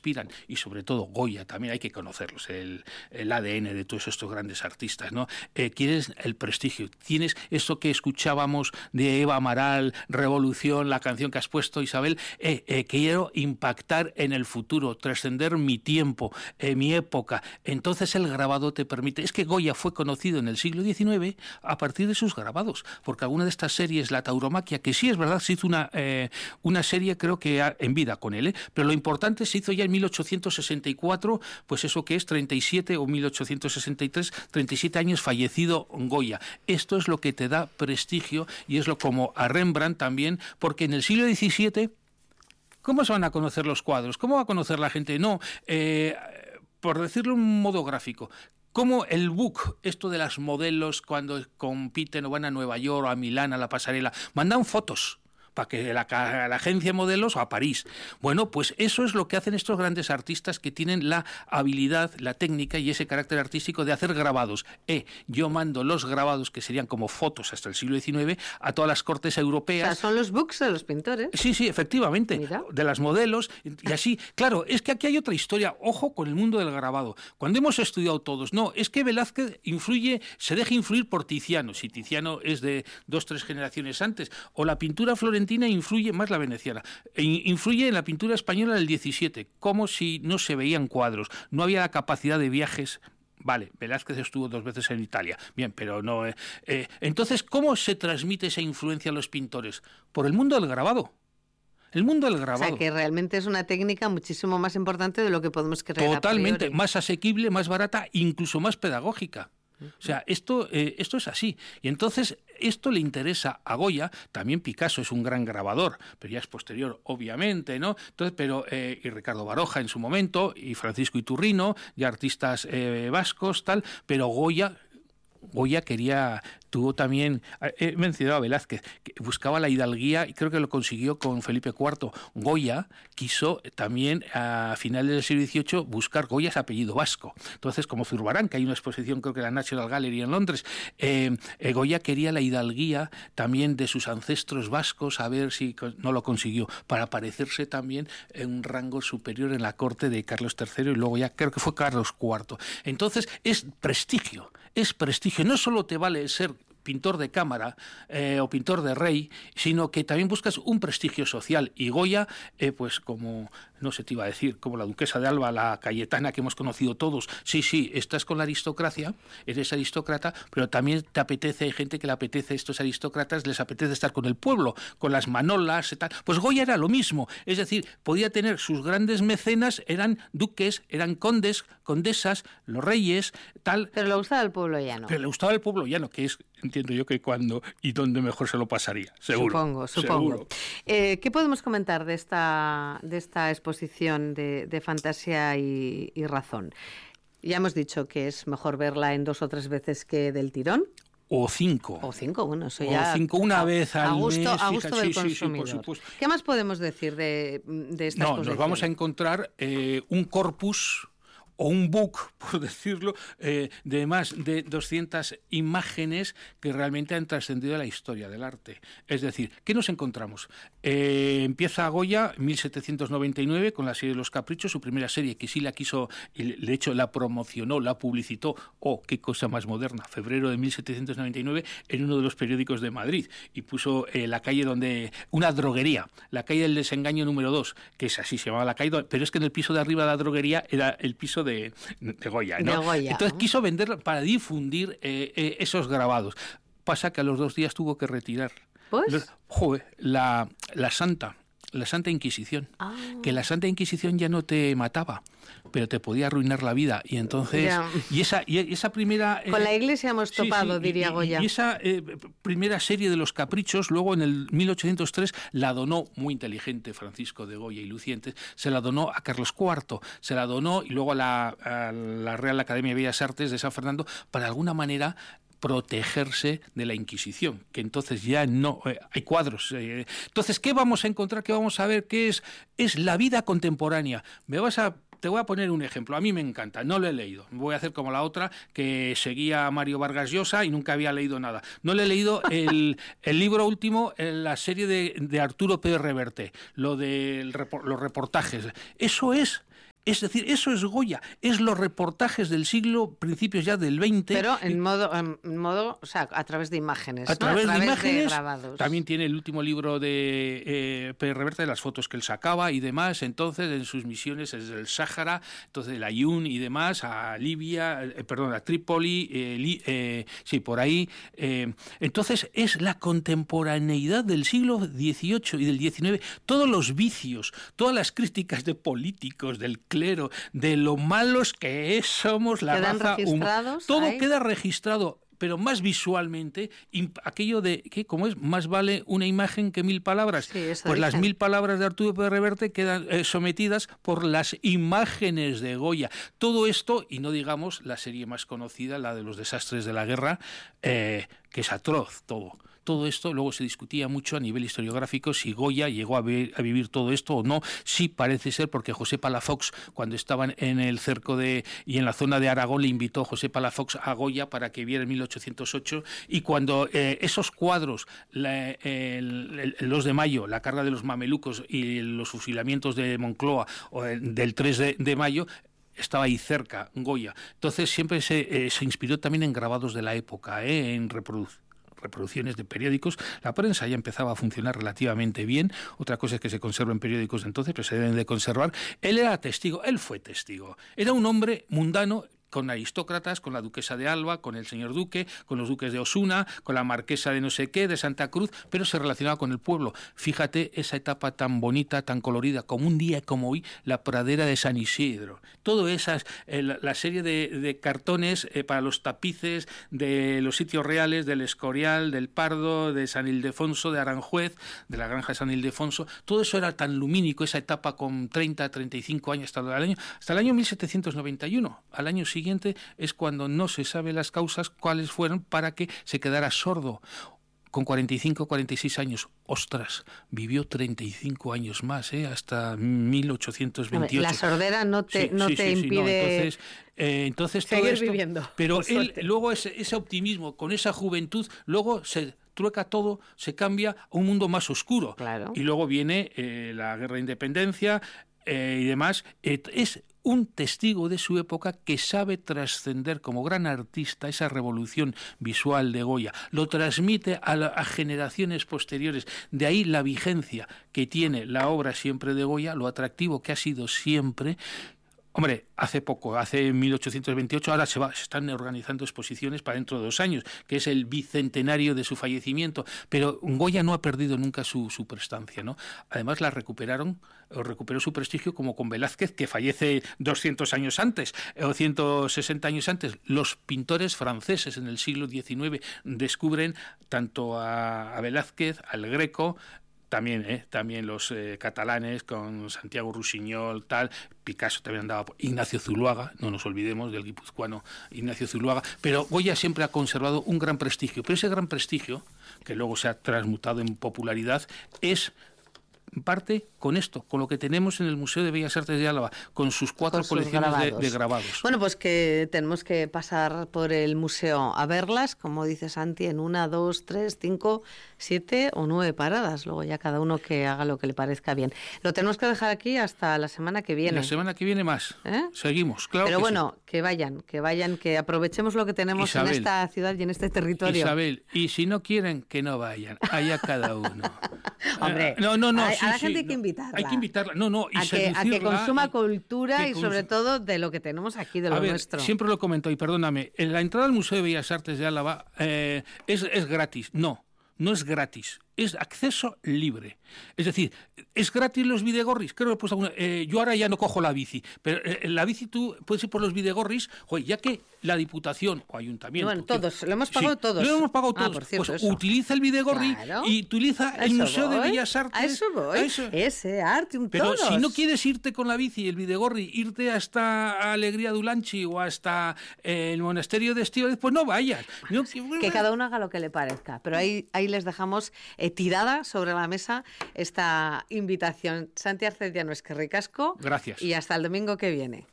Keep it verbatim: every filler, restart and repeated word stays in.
inspiran, y sobre todo Goya, también hay que conocerlos, el, el A D N de todos estos grandes artistas, ¿no? Eh, quieres el prestigio, tienes eso que escuchábamos de Eva Amaral, Revolución, la canción que has puesto, Isabel, eh, eh, quiero impactar en el futuro, trascender mi tiempo, eh, mi época. Entonces el grabado te permite, es que Goya fue conocido en el siglo diecinueve a partir de sus grabados, porque alguna de estas series, la tauromaquia, que sí es verdad, se hizo una, eh, una serie creo que en vida con él, ¿eh? Pero lo importante se hizo ya en mil ochocientos sesenta y cuatro, pues eso que es treinta y siete o mil ochocientos sesenta y tres, treinta y siete años fallecido Goya. Esto es lo que te da prestigio y es lo como a Rembrandt también, porque en el siglo diecisiete, ¿cómo se van a conocer los cuadros? ¿Cómo va a conocer la gente? No, eh, por decirlo de un modo gráfico, como el book, esto de las modelos cuando compiten o van a Nueva York o a Milán, a la pasarela, mandan fotos para que la, la agencia de modelos o a París. Bueno, pues eso es lo que hacen estos grandes artistas que tienen la habilidad, la técnica y ese carácter artístico de hacer grabados. Eh, yo mando los grabados, que serían como fotos hasta el siglo diecinueve, a todas las cortes europeas. O sea, son los books de los pintores. Sí, sí, efectivamente. Mira. De las modelos. Y así, claro, es que aquí hay otra historia. Ojo con el mundo del grabado. Cuando hemos estudiado todos, no, es que Velázquez influye, se deja influir por Tiziano. Si Tiziano es de dos, tres generaciones antes. O la pintura florentina influye, más la veneciana, influye en la pintura española del diecisiete, como si no se veían cuadros, no había la capacidad de viajes. Vale, Velázquez estuvo dos veces en Italia, bien, pero no... Eh, eh, entonces, ¿cómo se transmite esa influencia a los pintores? Por el mundo del grabado. El mundo del grabado. O sea, que realmente es una técnica muchísimo más importante de lo que podemos creer. Totalmente, más asequible, más barata, incluso más pedagógica. O sea, esto, eh, esto es así. Y entonces esto le interesa a Goya. También Picasso es un gran grabador, pero ya es posterior, obviamente, ¿no? Entonces, pero eh, y Ricardo Baroja en su momento, y Francisco Iturrino, ya artistas eh, vascos, tal. Pero Goya, Goya quería... Tuvo también, he mencionado a Velázquez, que buscaba la hidalguía y creo que lo consiguió con Felipe cuarto. Goya quiso también a finales del siglo dieciocho buscar, Goya es apellido vasco. Entonces, como Zurbarán, que hay una exposición, creo que la National Gallery en Londres, eh, eh, Goya quería la hidalguía también de sus ancestros vascos, a ver si no lo consiguió, para parecerse también en un rango superior en la corte de Carlos tercero y luego ya creo que fue Carlos cuarto. Entonces, es prestigio, es prestigio. No solo te vale ser pintor de cámara eh, o pintor de rey, sino que también buscas un prestigio social. Y Goya, eh, pues como, no sé, te iba a decir, como la duquesa de Alba, la Cayetana que hemos conocido todos, sí, sí, estás con la aristocracia, eres aristócrata, pero también te apetece, hay gente que le apetece, estos aristócratas, les apetece estar con el pueblo, con las manolas y tal. Pues Goya era lo mismo, es decir, podía tener sus grandes mecenas, eran duques, eran condes, condesas, los reyes, tal. Pero le gustaba el pueblo llano. Pero le gustaba el pueblo llano, que es... Entiendo yo que cuándo y dónde mejor se lo pasaría, seguro. Supongo, supongo. Seguro. Eh, ¿Qué podemos comentar de esta, de esta exposición de, de fantasía y, y razón? Ya hemos dicho que es mejor verla en dos o tres veces que del tirón. O cinco. O cinco, bueno, eso ya... O cinco, una a, vez al a gusto, mes. A gusto fíjate, del sí, consumidor. Sí, sí, por supuesto. ¿Qué más podemos decir de, de esta no, exposición? Nos vamos a encontrar eh, un corpus... o un book, por decirlo, eh, de más de doscientas imágenes que realmente han trascendido la historia del arte. Es decir, ¿qué nos encontramos? Eh, empieza Goya en mil setecientos noventa y nueve con la serie de Los Caprichos, su primera serie que sí la quiso, y de hecho la promocionó, la publicitó, oh, qué cosa más moderna, febrero de mil setecientos noventa y nueve en uno de los periódicos de Madrid, y puso eh, la calle donde, una droguería, la calle del desengaño número dos, que es así, se llamaba la calle, pero es que en el piso de arriba de la droguería era el piso de, de Goya, ¿no? De Goya. Entonces quiso vender para difundir eh, eh, esos grabados. Pasa que a los dos días tuvo que retirar. ¿Pues? Joder, la, la Santa, la Santa Inquisición. Ah. Que la Santa Inquisición ya no te mataba, pero te podía arruinar la vida. Y entonces, ya. y esa, y esa primera... Con eh, la Iglesia hemos topado, sí, sí, diría y, Goya. Y esa eh, primera serie de Los Caprichos, luego en el mil ochocientos tres la donó, muy inteligente, Francisco de Goya y Lucientes, se la donó a Carlos cuarto, se la donó y luego a la, a la Real Academia de Bellas Artes de San Fernando, para de alguna manera protegerse de la Inquisición, que entonces ya no eh, hay cuadros. Eh, entonces, ¿qué vamos a encontrar? ¿Qué vamos a ver? ¿Qué es? Es la vida contemporánea. Me vas a Te voy a poner un ejemplo. A mí me encanta, no lo he leído. Voy a hacer como la otra, que seguía a Mario Vargas Llosa y nunca había leído nada. No le he leído el, el libro último, la serie de, de Arturo Pérez Reverte, lo de repor, los reportajes. Eso es... Es decir, eso es Goya, es los reportajes del siglo, principios ya del veinte. Pero en modo, en modo, o sea, a través de imágenes, a ¿no? través, a través de imágenes, de grabados. También tiene el último libro de eh, Pérez Reverte, de las fotos que él sacaba y demás, entonces en sus misiones desde el Sáhara, entonces el Ayun y demás, a Libia, eh, perdón, a Trípoli, eh, li, eh, sí, por ahí. Eh, entonces es la contemporaneidad del siglo dieciocho y del diecinueve, todos los vicios, todas las críticas de políticos, del clero, de lo malos que es, somos la raza humana. Todo ahí queda registrado, pero más visualmente, aquello de, ¿qué? ¿Cómo es? Más vale una imagen que mil palabras. Sí, pues dicen. Las mil palabras de Arturo Pérez Reverte quedan eh, sometidas por las imágenes de Goya. Todo esto, y no digamos la serie más conocida, la de los desastres de la guerra, eh, que es atroz todo. Todo esto luego se discutía mucho a nivel historiográfico si Goya llegó a, ver, a vivir todo esto o no. Sí parece ser, porque José Palafox, cuando estaban en el cerco de y en la zona de Aragón, le invitó a José Palafox a Goya para que viera en mil ochocientos ocho, y cuando eh, esos cuadros, la, el, el dos de mayo, la carga de los mamelucos y los fusilamientos de Moncloa, o del tres de mayo, estaba ahí cerca Goya. Entonces siempre se, eh, se inspiró también en grabados de la época, eh, en reproducción. reproducciones de periódicos. La prensa ya empezaba a funcionar relativamente bien. Otra cosa es que se conservan periódicos de entonces, pero se deben de conservar. Él era testigo, él fue testigo. Era un hombre mundano, con aristócratas, con la duquesa de Alba, con el señor duque, con los duques de Osuna, con la marquesa de no sé qué, de Santa Cruz, pero se relacionaba con el pueblo. Fíjate esa etapa tan bonita, tan colorida, como un día como hoy, la pradera de San Isidro. Todo esas, eh, la, la serie de, de cartones eh, para los tapices de los sitios reales, del Escorial, del Pardo, de San Ildefonso, de Aranjuez, de la granja de San Ildefonso, todo eso era tan lumínico, esa etapa con treinta, treinta y cinco años hasta el año, hasta el año mil setecientos noventa y uno. Al año siguiente es cuando no se sabe las causas cuáles fueron para que se quedara sordo. Con cuarenta y cinco, cuarenta y seis años. Ostras, vivió treinta y cinco años más, ¿eh? Hasta mil ochocientos veintiocho. La sordera no te, sí, no sí, te sí, impide sí, no. Entonces, eh, entonces seguir todo esto, viviendo. Pero él, luego ese, ese optimismo, con esa juventud, luego se trueca todo, se cambia a un mundo más oscuro. Claro. Y luego viene eh, la guerra de independencia eh, y demás. Eh, es un testigo de su época que sabe trascender como gran artista esa revolución visual de Goya, lo transmite a, la, a generaciones posteriores, de ahí la vigencia que tiene la obra siempre de Goya, lo atractivo que ha sido siempre. Hombre, hace poco, hace mil ochocientos veintiocho, ahora se, va, se están organizando exposiciones para dentro de dos años, que es el bicentenario de su fallecimiento, pero Goya no ha perdido nunca su, su prestancia, ¿no? Además la recuperaron, o recuperó su prestigio como con Velázquez, que fallece doscientos años antes, o ciento sesenta años antes. Los pintores franceses en el siglo diecinueve descubren tanto a, a Velázquez, al Greco, También, ¿eh? también los eh, catalanes con Santiago Rusiñol, tal, Picasso también andaba, por Ignacio Zuluaga, no nos olvidemos del guipuzcoano Ignacio Zuluaga, pero Goya siempre ha conservado un gran prestigio, pero ese gran prestigio, que luego se ha transmutado en popularidad, es en parte con esto, con lo que tenemos en el Museo de Bellas Artes de Álava, con sus cuatro con colecciones sus grabados. De, de grabados. Bueno, pues que tenemos que pasar por el museo a verlas, como dice Santi, en una, dos, tres, cinco, siete o nueve paradas. Luego ya cada uno que haga lo que le parezca bien. Lo tenemos que dejar aquí hasta la semana que viene. La semana que viene más. ¿Eh? Seguimos, claro. Pero que bueno, sí. que vayan, que vayan, que aprovechemos lo que tenemos Isabel, en esta ciudad y en este territorio. Isabel, y si no quieren, que no vayan. Allá cada uno. Hombre, no, no, no, a, sí, a la sí, gente hay no, que invitarla. Hay que invitarla, no, no, y a, que, a que consuma cultura y, y sobre todo de lo que tenemos aquí, de lo a ver, nuestro. Siempre lo comento, y perdóname, la entrada al Museo de Bellas Artes de Álava eh, es, es gratis. No, no es gratis. Es acceso libre. Es decir, ¿es gratis los videgorris? Creo que he puesto alguna, eh, yo ahora ya no cojo la bici, pero eh, la bici tú puedes ir por los videgorris, joder, ya que la Diputación o Ayuntamiento... Bueno, todos, que, lo hemos pagado sí, todos. Lo hemos pagado ah, todos. Cierto, pues eso. utiliza el videgorri claro. y utiliza el eso Museo voy. de Bellas Artes. A eso voy, a eso. Ese arte, un Pero todos. si no quieres irte con la bici y el videgorri, irte hasta Alegría de Ulanchi o hasta eh, el monasterio de Estíbaliz, pues no vayas. Bueno, no, que cada uno haga lo que le parezca, pero ahí, ahí les dejamos eh, tirada sobre la mesa esta invitación. Santi Arcediano, es que ricasco. Gracias. Y hasta el domingo que viene.